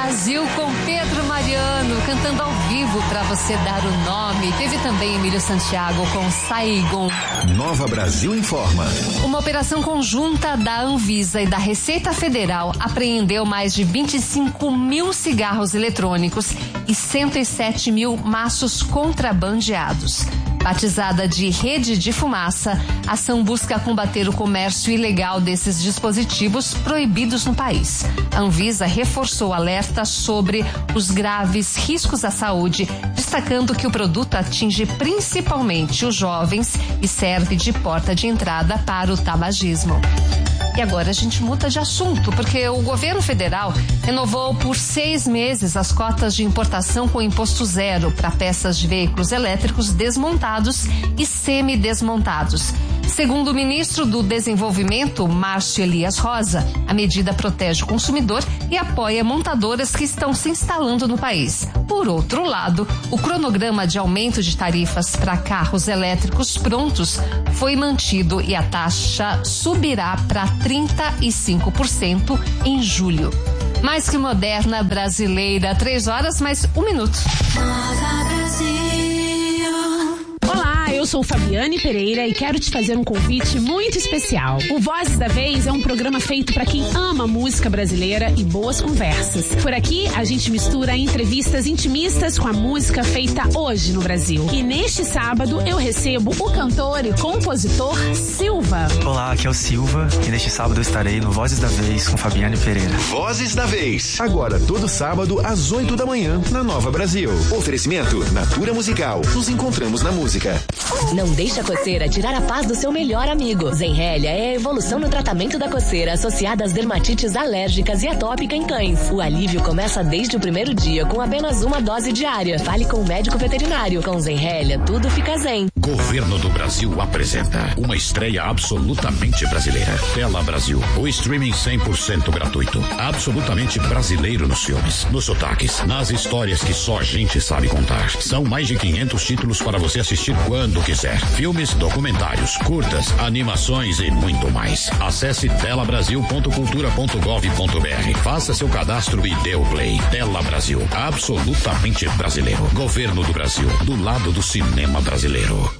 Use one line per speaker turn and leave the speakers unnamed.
Brasil com Pedro Mariano, cantando ao vivo pra você dar o nome. Teve também Emílio Santiago com Saigon.
Nova Brasil informa.
Uma operação conjunta da Anvisa e da Receita Federal apreendeu mais de 25 mil cigarros eletrônicos e 107 mil maços contrabandeados. Batizada de Rede de Fumaça, a ação busca combater o comércio ilegal desses dispositivos proibidos no país. A Anvisa reforçou o alerta sobre os graves riscos à saúde, destacando que o produto atinge principalmente os jovens e serve de porta de entrada para o tabagismo. E agora a gente muda de assunto, porque o governo federal renovou por 6 meses as cotas de importação com imposto zero para peças de veículos elétricos desmontados e semidesmontados. Segundo o ministro do Desenvolvimento, Márcio Elias Rosa, a medida protege o consumidor e apoia montadoras que estão se instalando no país. Por outro lado, o cronograma de aumento de tarifas para carros elétricos prontos foi mantido e a taxa subirá para 35% em julho. Mais que moderna brasileira, 3 horas mais 1 minuto.
Eu sou Fabiane Pereira e quero te fazer um convite muito especial. O Vozes da Vez é um programa feito para quem ama música brasileira e boas conversas. Por aqui, a gente mistura entrevistas intimistas com a música feita hoje no Brasil. E neste sábado, eu recebo o cantor e compositor Silva.
Olá, aqui é o Silva e neste sábado eu estarei no Vozes da Vez com Fabiane Pereira.
Vozes da Vez. Agora, todo sábado, às 8 da manhã, na Nova Brasil. Oferecimento Natura Musical. Nos encontramos na música.
Não deixe a coceira tirar a paz do seu melhor amigo. Zenrelia é a evolução no tratamento da coceira associada às dermatites alérgicas e atópica em cães. O alívio começa desde o primeiro dia com apenas uma dose diária. Fale com o médico veterinário. Com Zenrelia, tudo fica zen.
Governo do Brasil apresenta uma estreia absolutamente brasileira. Tela Brasil, o streaming 100% gratuito. Absolutamente brasileiro nos filmes, nos sotaques, nas histórias que só a gente sabe contar. São mais de 500 títulos para você assistir quando quiser. Filmes, documentários, curtas, animações e muito mais. Acesse telabrasil.cultura.gov.br. Faça seu cadastro e dê o play. Tela Brasil, absolutamente brasileiro. Governo do Brasil, do lado do cinema brasileiro.